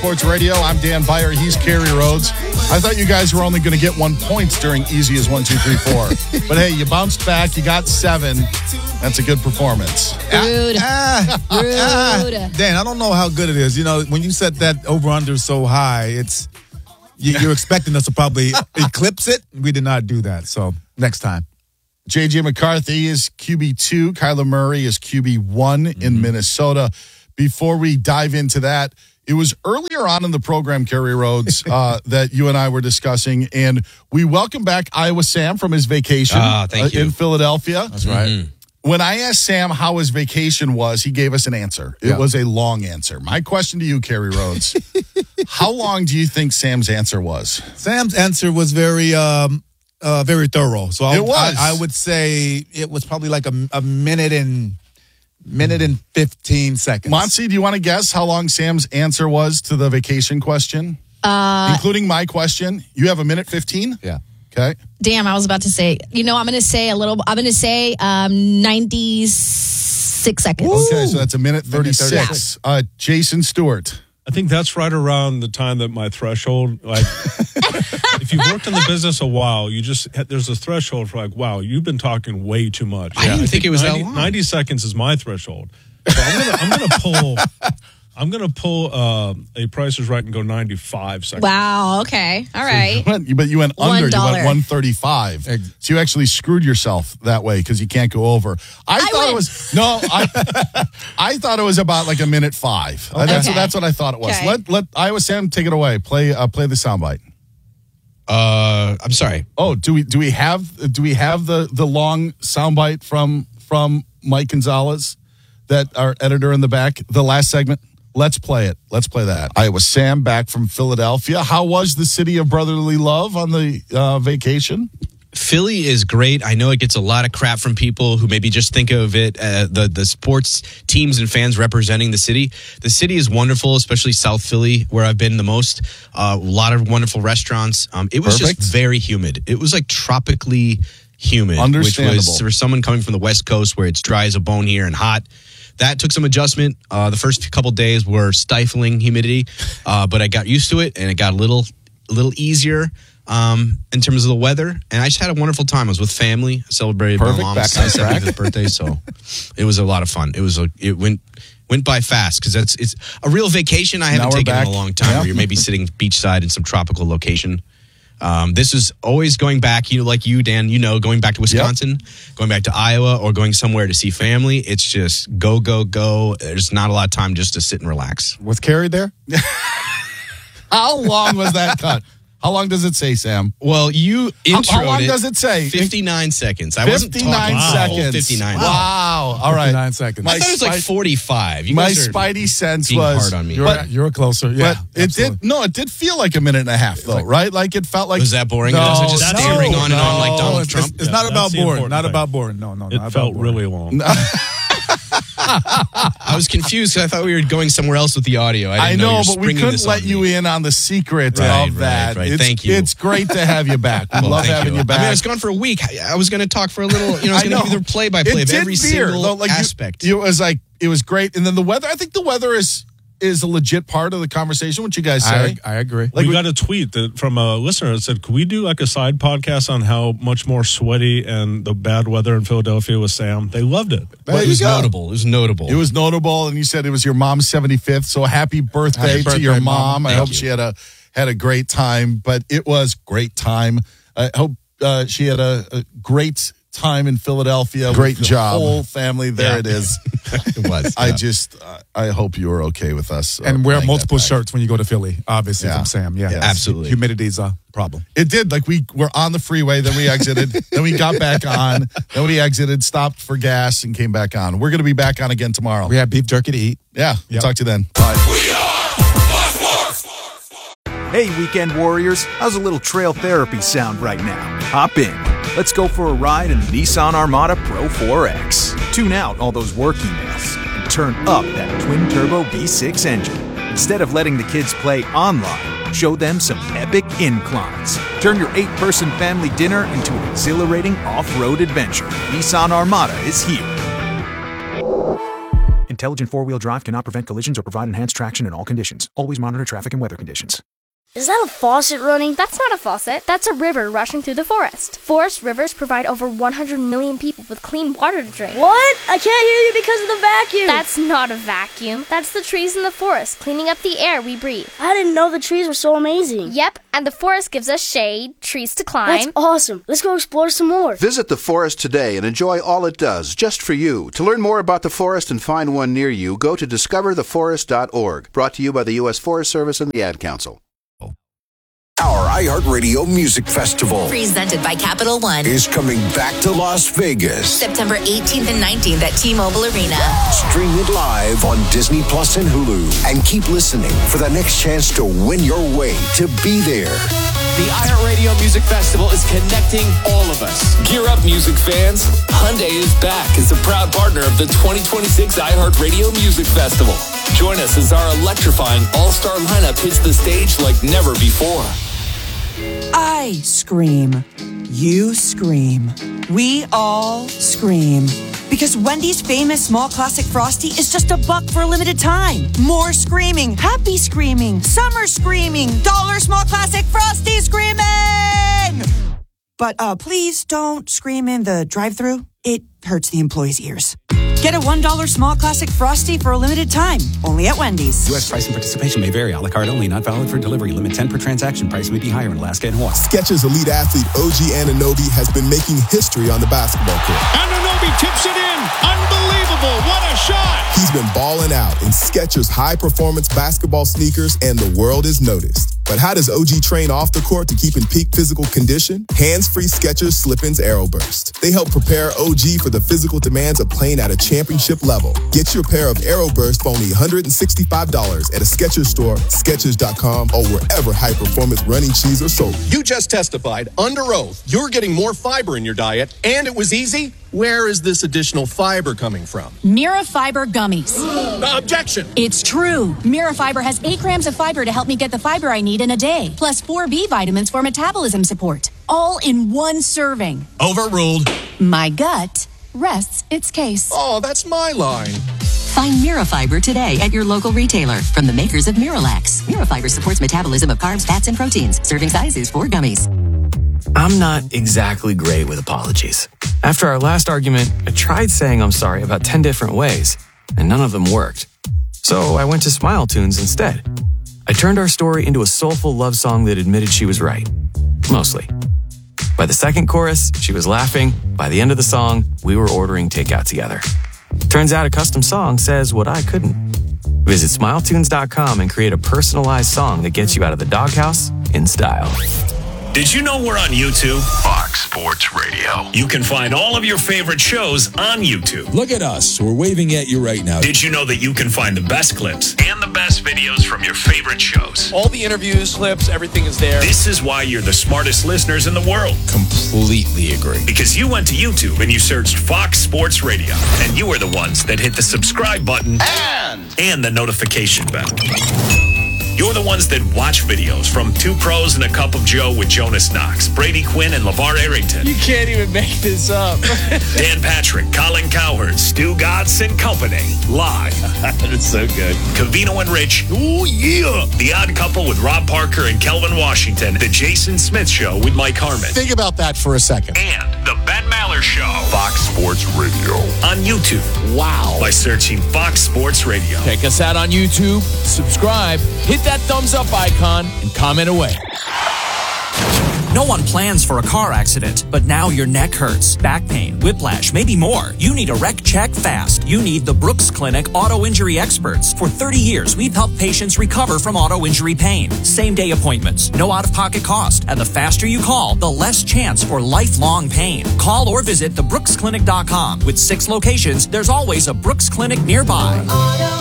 Sports Radio. I'm Dan Beyer. He's Kerry Rhodes. I thought you guys were only going to get 1 point during Easy as 1, 2, 3, 4. But hey, you bounced back. You got 7. That's a good performance. Rude. Rude. Dan, I don't know how good it is. You know, when you set that over-under so high, it's you're expecting us to probably eclipse it. We did not do that. So next time. J.J. McCarthy is QB2. Kyler Murray is QB1 in Minnesota. Before we dive into that, it was earlier on in the program, Kerry Rhodes, that you and I were discussing, and we welcome back Iowa Sam from his vacation in Philadelphia. That's right. Mm-hmm. When I asked Sam how his vacation was, he gave us an answer. It was a long answer. My question to you, Kerry Rhodes, how long do you think Sam's answer was? Sam's answer was very thorough. So I would say it was probably like a minute and 15 seconds. Monty, do you want to guess how long Sam's answer was to the vacation question? Including my question. You have a minute 15? Yeah. Okay. Damn, I was about to say, I'm going to say 96 seconds. Okay, so that's a minute 36. Jason Stewart. I think that's right around the time that my threshold, like, if you've worked in the business a while, there's a threshold for like, wow, you've been talking way too much. I didn't think it was 90, that long. 90 seconds is my threshold. So I'm gonna pull a Price is Right and go 95 seconds. Wow, okay. All right. But you went under. $1. You went 135. So you actually screwed yourself that way because you can't go over. I thought it was about like a minute 5. Okay. That's what I thought it was. Okay. Let Iowa Sam take it away. Play the soundbite. I'm sorry. Oh, do we have the long soundbite from Mike Gonzalez, that our editor in the back, the last segment? Let's play it. Let's play that. Iowa Sam back from Philadelphia. How was the city of brotherly love on the vacation? Philly is great. I know it gets a lot of crap from people who maybe just think of it, the sports teams and fans representing the city. The city is wonderful, especially South Philly, where I've been the most. A lot of wonderful restaurants. It was just very humid. It was like tropically humid. Understandable. Which was, for someone coming from the West Coast where it's dry as a bone here and hot, that took some adjustment. The first couple days were stifling humidity, but I got used to it, and it got a little easier in terms of the weather. And I just had a wonderful time. I was with family. I celebrated my mom's 75th birthday, so it was a lot of fun. It went by fast because it's a real vacation I haven't taken in a long time. Where you're maybe sitting beachside in some tropical location. This is always going back, like you, Dan, going back to Wisconsin, going back to Iowa, or going somewhere to see family. It's just go, go, go. There's not a lot of time just to sit and relax. Was Kerry there? How long was that cut? How long does it say, Sam? Well, you introed How long does it say? 59 seconds. I 59 wasn't talking seconds. 59. Wow. All right. 59 seconds. I thought it was like 45. You My guys are spidey sense being was hard on me. You're closer. Yeah, but it did feel like a minute and a half, though, right? Like it felt like. Was that boring? No, was it just stammering on and on like Donald Trump? It's not about boring. Not about boring. No. It felt really long. I was confused because I thought we were going somewhere else with the audio. I know, but we couldn't let you in on the secret of that. Right. Thank you. It's great to have you back. We love having you back. I mean, I was gone for a week. I was going to talk for a little, I was going to give you the play-by-play of every single aspect. It was great. And then the weather, I think the weather is a legit part of the conversation. What you guys say? I agree. We got a tweet from a listener that said, could we do like a side podcast on how much more sweaty and the bad weather in Philadelphia with Sam? They loved it. It was notable. It was notable. And you said it was your mom's 75th. So happy birthday to your mom. I hope she had a great time, but it was great time. I hope she had a great time in Philadelphia. Great with job. The whole family. There it is. It was. I hope you were okay with us. And wear multiple shirts when you go to Philly, obviously, from Sam. Yeah, yes. Absolutely. Humidity's a problem. It did. Like we were on the freeway, then we exited, then we got back on, then we exited, stopped for gas, and came back on. We're going to be back on again tomorrow. We have beef jerky to eat. Yeah. We'll talk to you then. Bye. Hey, Weekend Warriors. How's a little trail therapy sound right now? Hop in. Let's go for a ride in the Nissan Armada Pro 4X. Tune out all those work emails and turn up that twin-turbo V6 engine. Instead of letting the kids play online, show them some epic inclines. Turn your 8-person family dinner into an exhilarating off-road adventure. Nissan Armada is here. In Intelligent four-wheel drive cannot prevent collisions or provide enhanced traction in all conditions. Always monitor traffic and weather conditions. Is that a faucet running? That's not a faucet. That's a river rushing through the forest. Forest rivers provide over 100 million people with clean water to drink. What? I can't hear you because of the vacuum. That's not a vacuum. That's the trees in the forest cleaning up the air we breathe. I didn't know the trees were so amazing. Yep, and the forest gives us shade, trees to climb. That's awesome. Let's go explore some more. Visit the forest today and enjoy all it does, just for you. To learn more about the forest and find one near you, go to discovertheforest.org. Brought to you by the U.S. Forest Service and the Ad Council. Our iHeartRadio Music Festival, presented by Capital One, is coming back to Las Vegas. September 18th and 19th at T-Mobile Arena. Stream it live on Disney Plus and Hulu. And keep listening for the next chance to win your way to be there. The iHeartRadio Music Festival is connecting all of us. Gear up, music fans. Hyundai is back as a proud partner of the 2026 iHeartRadio Music Festival. Join us as our electrifying all-star lineup hits the stage like never before. I scream. You scream. We all scream. Because Wendy's famous small classic Frosty is just $1 for a limited time. More screaming, happy screaming, summer screaming, dollar small classic Frosty screaming! But please don't scream in the drive-thru. It hurts the employees' ears. Get a $1 small classic Frosty for a limited time, only at Wendy's. U.S. price and participation may vary. A la carte only, not valid for delivery. Limit 10 per transaction. Price may be higher in Alaska and Hawaii. Skechers elite athlete OG Anunoby has been making history on the basketball court. Anunoby tips it in. Unbelievable. What a shot. He's been balling out in Skechers high-performance basketball sneakers, and the world is noticed. But how does OG train off the court to keep in peak physical condition? Hands-free Skechers Slip-ins Aeroburst. They help prepare OG for the physical demands of playing at a championship level. Get your pair of Aeroburst for only $165 at a Skechers store, Skechers.com, or wherever high-performance running shoes are sold. You just testified under oath you're getting more fiber in your diet, and it was easy. Where is this additional fiber coming from? Mira Fiber Gummies. Objection! It's true. Mira Fiber has 8 grams of fiber to help me get the fiber I need in a day, plus 4 B vitamins for metabolism support, all in one serving. Overruled. My gut rests its case. Oh, that's my line. Find Mira Fiber today at your local retailer from the makers of Miralax. Mira Fiber supports metabolism of carbs, fats, and proteins. Serving size is 4 gummies. I'm not exactly great with apologies. After our last argument, I tried saying I'm sorry about 10 different ways, and none of them worked. So I went to Smile Tunes instead. I turned our story into a soulful love song that admitted she was right. Mostly. By the second chorus, she was laughing. By the end of the song, we were ordering takeout together. Turns out a custom song says what I couldn't. Visit SmileTunes.com and create a personalized song that gets you out of the doghouse in style. Did you know we're on YouTube? Fox Sports Radio. You can find all of your favorite shows on YouTube. Look at us. We're waving at you right now. Did you know that you can find the best clips and the best videos from your favorite shows? All the interviews, clips, everything is there. This is why you're the smartest listeners in the world. Completely agree. Because you went to YouTube and you searched Fox Sports Radio. And you are the ones that hit the subscribe button and the notification bell. You're the ones that watch videos from Two Pros and a Cup of Joe with Jonas Knox, Brady Quinn, and LeVar Arrington. You can't even make this up. Dan Patrick, Colin Cowherd, Stu Gatz and Company. Live. It's so good. Covino and Rich. Ooh, yeah. The Odd Couple with Rob Parker and Kelvin Washington. The Jason Smith Show with Mike Harmon. Think about that for a second. And The Ben Maller Show. Fox Sports Radio. On YouTube. Wow. By searching Fox Sports Radio. Check us out on YouTube. Subscribe. Hit that thumbs up icon and comment away. No one plans for a car accident, but now your neck hurts, back pain, whiplash, maybe more. You need a wreck check fast. You need the Brooks Clinic Auto Injury Experts. For 30 years, we've helped patients recover from auto injury pain. Same-day appointments, no out-of-pocket cost. And the faster you call, the less chance for lifelong pain. Call or visit thebrooksclinic.com. With 6 locations, there's always a Brooks Clinic nearby.